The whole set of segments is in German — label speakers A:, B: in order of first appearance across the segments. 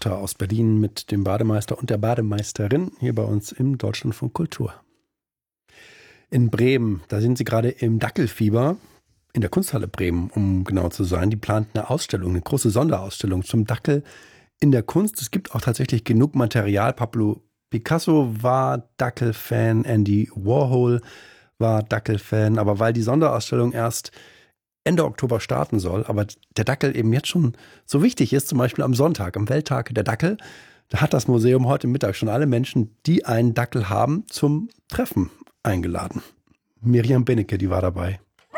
A: Theater aus Berlin mit dem Bademeister und der Bademeisterin hier bei uns im Deutschlandfunk Kultur. In Bremen, da sind Sie gerade im Dackelfieber, in der Kunsthalle Bremen, um genau zu sein. Die plant eine Ausstellung, eine große Sonderausstellung zum Dackel in der Kunst. Es gibt auch tatsächlich genug Material. Pablo Picasso war Dackelfan, Andy Warhol war Dackelfan, aber weil die Sonderausstellung erst Ende Oktober starten soll, aber der Dackel eben jetzt schon so wichtig ist, zum Beispiel am Sonntag, am Welttag der Dackel, da hat das Museum heute Mittag schon alle Menschen, die einen Dackel haben, zum Treffen eingeladen. Miriam Benecke, die war dabei.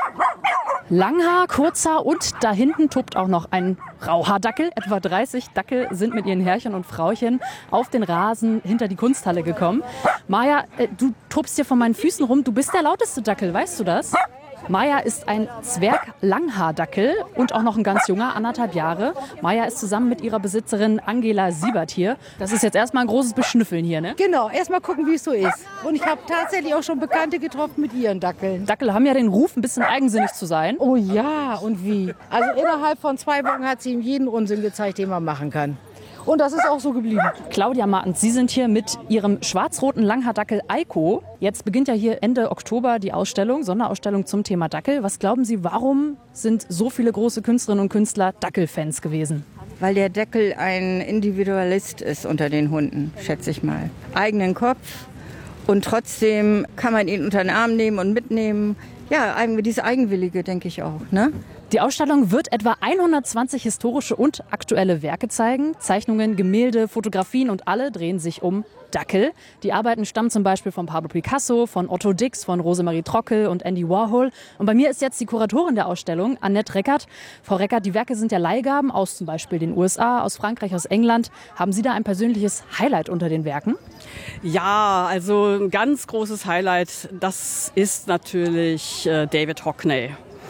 B: Langhaar, Kurzhaar und da hinten tobt auch noch ein Rauhaardackel. Etwa 30 Dackel sind mit ihren Herrchen und Frauchen auf den Rasen hinter die Kunsthalle gekommen. Maja, du tobst hier vor meinen Füßen rum. Du bist der lauteste Dackel, weißt du das? Maja ist ein Zwerg-Langhaardackel und auch noch ein ganz junger, 1,5 Jahre. Maja ist zusammen mit ihrer Besitzerin Angela Siebert hier. Das ist jetzt erstmal ein großes Beschnüffeln hier, ne?
C: Genau, erstmal gucken, wie es so ist. Und ich habe tatsächlich auch schon Bekannte getroffen mit ihren Dackeln.
B: Dackel haben ja den Ruf, ein bisschen eigensinnig zu sein.
C: Oh ja, und wie? Also innerhalb von 2 Wochen hat sie ihm jeden Unsinn gezeigt, den man machen kann. Und das ist auch so geblieben.
B: Claudia Martens, Sie sind hier mit Ihrem schwarz-roten Langhaardackel Eiko. Jetzt beginnt ja hier Ende Oktober die Ausstellung, Sonderausstellung zum Thema Dackel. Was glauben Sie, warum sind so viele große Künstlerinnen und Künstler Dackelfans gewesen?
D: Weil der Dackel ein Individualist ist unter den Hunden, schätze ich mal. Eigenen Kopf und trotzdem kann man ihn unter den Arm nehmen und mitnehmen. Ja, diese Eigenwillige, denke ich auch, ne?
B: Die Ausstellung wird etwa 120 historische und aktuelle Werke zeigen. Zeichnungen, Gemälde, Fotografien und alle drehen sich um Dackel. Die Arbeiten stammen zum Beispiel von Pablo Picasso, von Otto Dix, von Rosemarie Trockel und Andy Warhol. Und bei mir ist jetzt die Kuratorin der Ausstellung, Annette Reckert. Frau Reckert, die Werke sind ja Leihgaben aus zum Beispiel den USA, aus Frankreich, aus England. Haben Sie da ein persönliches Highlight unter den Werken?
E: Ja, also ein ganz großes Highlight, das ist natürlich David Hockney.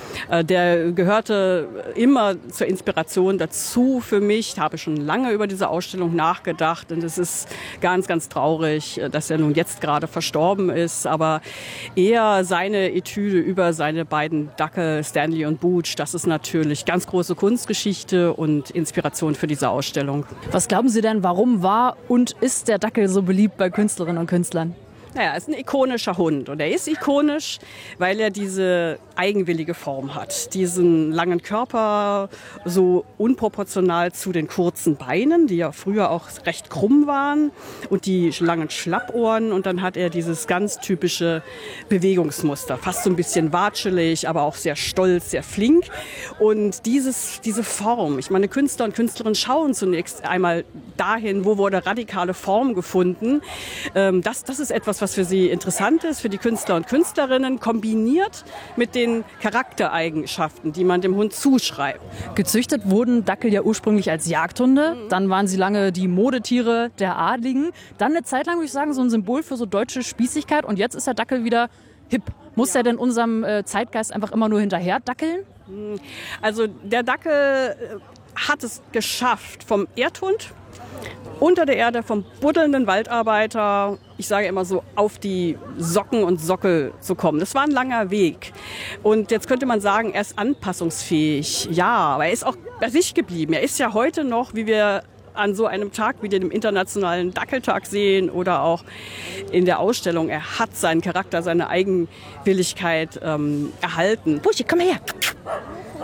E: Der gehörte immer zur Inspiration dazu für mich. Ich habe schon lange über diese Ausstellung nachgedacht und es ist ganz, ganz traurig, dass er nun jetzt gerade verstorben ist. Aber eher seine Etüde über seine beiden Dackel, Stanley und Booch, das ist natürlich ganz große Kunstgeschichte und Inspiration für diese Ausstellung.
B: Was glauben Sie denn, warum war und ist der Dackel so beliebt bei Künstlerinnen und Künstlern?
E: Naja, er ist ein ikonischer Hund und er ist ikonisch, weil er diese eigenwillige Form hat. Diesen langen Körper, so unproportional zu den kurzen Beinen, die ja früher auch recht krumm waren, und die langen Schlappohren. Und dann hat er dieses ganz typische Bewegungsmuster, fast so ein bisschen watschelig, aber auch sehr stolz, sehr flink. Und diese Form, ich meine, Künstler und Künstlerinnen schauen zunächst einmal dahin, wo wurde radikale Form gefunden. Das ist etwas, was für sie interessant ist, für die Künstler und Künstlerinnen, kombiniert mit den Charaktereigenschaften, die man dem Hund zuschreibt.
B: Gezüchtet wurden Dackel ja ursprünglich als Jagdhunde. Dann waren sie lange die Modetiere der Adligen. Dann eine Zeit lang, würde ich sagen, so ein Symbol für so deutsche Spießigkeit. Und jetzt ist der Dackel wieder hip. Muss er denn unserem Zeitgeist einfach immer nur hinterher dackeln?
E: Also der Dackel hat es geschafft, vom Erdhund unter der Erde, vom buddelnden Waldarbeiter, ich sage immer so, auf die Socken und Sockel zu kommen. Das war ein langer Weg. Und jetzt könnte man sagen, er ist anpassungsfähig. Ja, aber er ist auch bei sich geblieben. Er ist ja heute noch, wie wir an so einem Tag wie dem Internationalen Dackeltag sehen oder auch in der Ausstellung. Er hat seinen Charakter, seine Eigenwilligkeit erhalten.
C: Buschi, komm her.